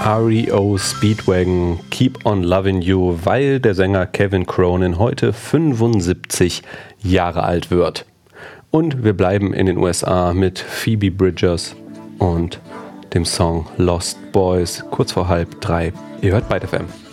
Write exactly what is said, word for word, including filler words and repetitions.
R E O Speedwagon, Keep on Loving You, weil der Sänger Kevin Cronin heute fünfundsiebzig Jahre alt wird. Und wir bleiben in den U S A mit Phoebe Bridgers und dem Song Lost Boys, kurz vor halb drei. Ihr hört Byte F M.